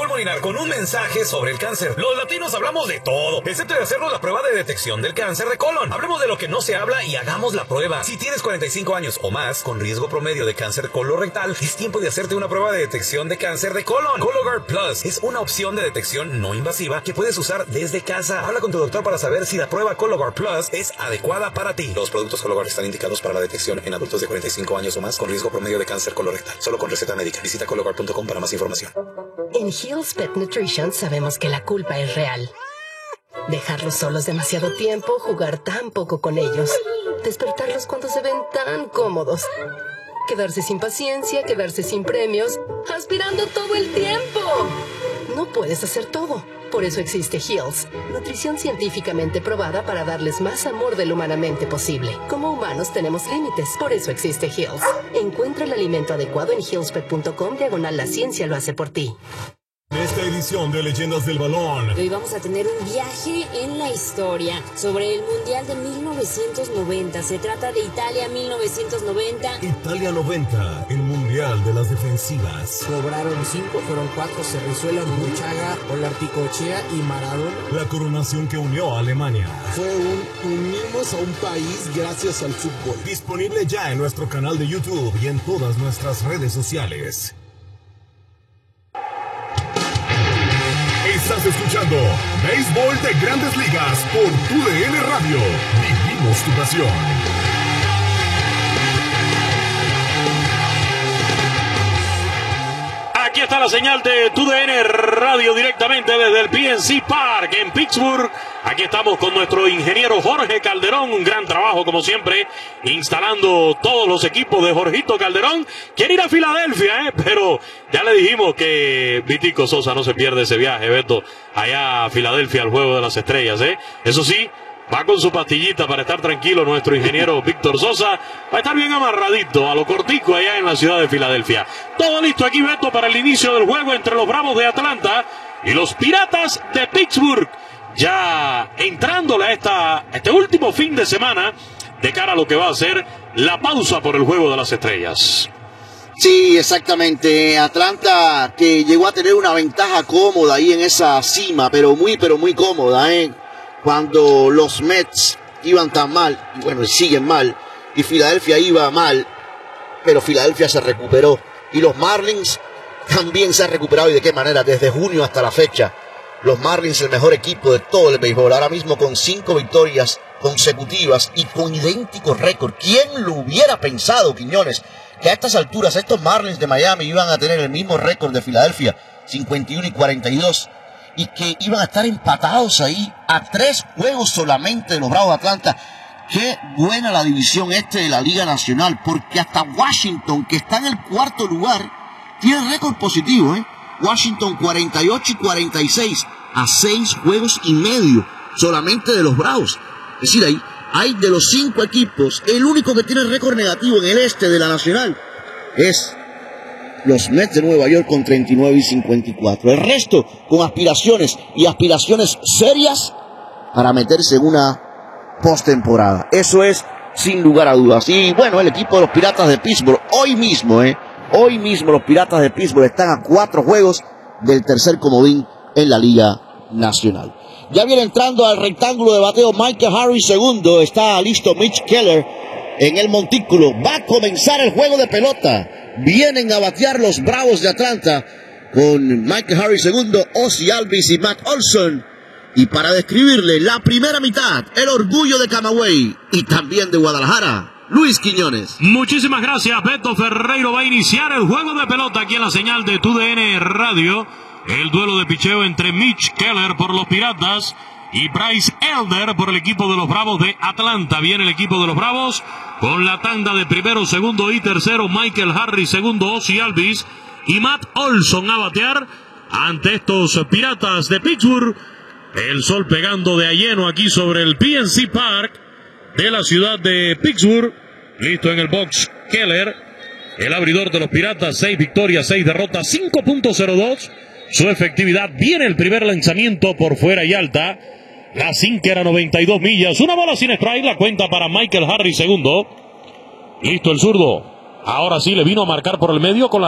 Molinar con un mensaje sobre el cáncer. Los latinos hablamos de todo, excepto de hacernos la prueba de detección del cáncer de colon. Hablemos de lo que no se habla y hagamos la prueba. Si tienes 45 años o más, con riesgo promedio de cáncer colorectal, es tiempo de hacerte una prueba de detección de cáncer de colon. Cologuard Plus es una opción de detección no invasiva que puedes usar desde casa. Habla con tu doctor para saber si la prueba Cologuard Plus es adecuada para ti. Los productos Cologuard están indicados para la detección en adultos de 45 años o más con riesgo promedio de cáncer colorectal. Solo con receta médica. Visita cologuard.com para más información. En Hill's Pet Nutrition sabemos que la culpa es real. Dejarlos solos demasiado tiempo, jugar tan poco con ellos, despertarlos cuando se ven tan cómodos, quedarse sin paciencia, quedarse sin premios, aspirando todo el tiempo. No puedes hacer todo. Por eso existe Hill's, nutrición científicamente probada para darles más amor del humanamente posible. Como humanos tenemos límites, por eso existe Hill's. Encuentra el alimento adecuado en hillspet.com/la ciencia lo hace por ti. Esta edición de Leyendas del Balón. Hoy vamos a tener un viaje en la historia sobre el Mundial de 1990. Se trata de Italia 1990. Italia 90, el Mundial de las defensivas. Cobraron 5, fueron 4, Cerrizuela, Muchaga, Olarticochea y Maradona. La coronación que unió a Alemania. Fue unimos a un país gracias al fútbol. Disponible ya en nuestro canal de YouTube y en todas nuestras redes sociales. Estás escuchando Béisbol de Grandes Ligas por TUDN Radio. Vivimos tu pasión. Aquí está la señal de TUDN Radio directamente desde el PNC Park en Pittsburgh. Aquí estamos con nuestro ingeniero Jorge Calderón. Un gran trabajo, como siempre, instalando todos los equipos de Jorgito Calderón. Quiere ir a Filadelfia, pero ya le dijimos que Vitico Sosa no se pierde ese viaje, Beto, allá a Filadelfia al Juego de las Estrellas. Eso sí, va con su pastillita para estar tranquilo nuestro ingeniero Víctor Sosa. Va a estar bien amarradito a lo cortico allá en la ciudad de Filadelfia. Todo listo aquí, Beto, para el inicio del juego entre los Bravos de Atlanta y los Piratas de Pittsburgh. Ya entrándole a este último fin de semana de cara a lo que va a ser la pausa por el Juego de las Estrellas. Sí, exactamente. Atlanta que llegó a tener una ventaja cómoda ahí en esa cima, pero muy cómoda, cuando los Mets iban tan mal, y bueno, siguen mal, y Filadelfia iba mal, pero Filadelfia se recuperó, y los Marlins también se han recuperado, y de qué manera, desde junio hasta la fecha. Los Marlins, el mejor equipo de todo el béisbol, ahora mismo con 5 victorias consecutivas y con idéntico récord. ¿Quién lo hubiera pensado, Quiñones, que a estas alturas estos Marlins de Miami iban a tener el mismo récord de Filadelfia, 51-42, y que iban a estar empatados ahí a 3 juegos solamente de los Bravos de Atlanta? Qué buena la división de la Liga Nacional, porque hasta Washington, que está en el 4º lugar, tiene récord positivo, Washington 48-46 a 6 juegos y medio solamente de los Bravos. Es decir, hay de los 5 equipos, el único que tiene récord negativo en el este de la Nacional es los Mets de Nueva York con 39-54. El resto con aspiraciones serias para meterse en una postemporada. Eso es sin lugar a dudas. Y bueno, el equipo de los Piratas de Pittsburgh hoy mismo los Piratas de Pittsburgh están a 4 juegos del tercer comodín en la Liga Nacional. Ya viene entrando al rectángulo de bateo Michael Harris segundo. Está listo Mitch Keller en el montículo. Va a comenzar el juego de pelota. Vienen a batear los Bravos de Atlanta con Michael Harris segundo, Ozzie Albies y Matt Olson. Y para describirle la primera mitad, el orgullo de Camagüey y también de Guadalajara, Luis Quiñones. Muchísimas gracias, Beto Ferreiro. Va a iniciar el juego de pelota aquí en la señal de TUDN Radio. El duelo de picheo entre Mitch Keller por los Piratas y Bryce Elder por el equipo de los Bravos de Atlanta. Viene el equipo de los Bravos con la tanda de primero, segundo y tercero. Michael Harris segundo, Ozzie Albies y Matt Olson a batear ante estos Piratas de Pittsburgh. El sol pegando de a lleno aquí sobre el PNC Park de la ciudad de Pittsburgh. Listo en el box Keller, el abridor de los Piratas. 6 victorias, 6 derrotas, 5.02 su efectividad. Viene el primer lanzamiento por fuera y alta. La sinker a 92 millas. Una bola sin strike. La cuenta para Michael Harris segundo. Listo el zurdo. Ahora sí le vino a marcar por el medio con la